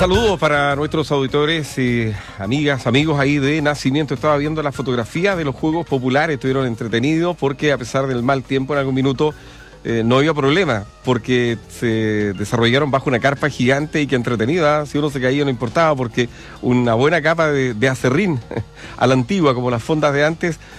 Saludos para nuestros auditores y amigas, amigos ahí de Nacimiento. Estaba viendo la fotografía de los Juegos Populares, estuvieron entretenidos porque a pesar del mal tiempo en algún minuto no había problema, porque se desarrollaron bajo una carpa gigante y que entretenida, si uno se caía no importaba, porque una buena capa de acerrín a la antigua, como las fondas de antes,